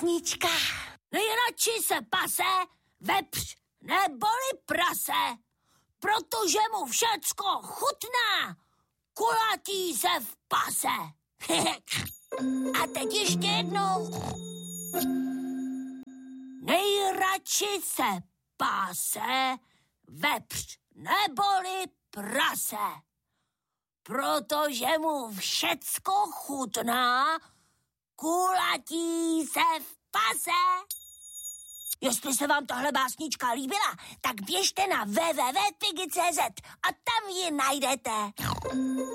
básnička. Nejradši se pase vepř neboli prase, protože mu všecko chutná, kulatí se v pase. A teď ještě jednou. Nejradši se pase vepř neboli prase, protože mu všecko chutná, kulatí se v pase. Jestli se vám tahle básnička líbila, tak běžte na www.piggy.cz a tam ji najdete.